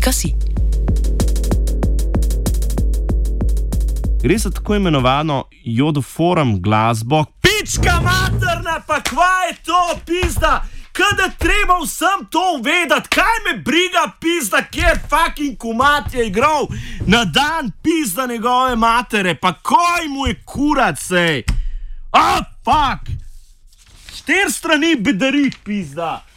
radio.si. Gre za tako imenovano jodoforum glasbo. Pička materna, pa kva je to, pizda? Kada treba vsem to vedeti, kaj me briga, pizda, kjer fucking kumat je igral na dan, pizda njegove matere, pa koj mu je kurat, sej. Fuck! 4 strani bedari, pizda.